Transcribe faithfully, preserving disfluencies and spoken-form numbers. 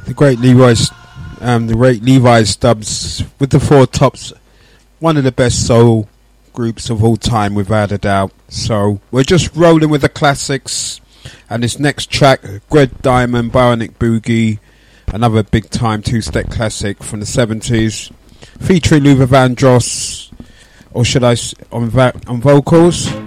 The great Leroy's, um, the great Levi Stubbs with the Four Tops, one of the best soul groups of all time, without a doubt. So we're just rolling with the classics, and this next track, Greg Diamond, Bionic Boogie, another big time two-step classic from the seventies, featuring Luther Vandross, or should I s- on va- on vocals.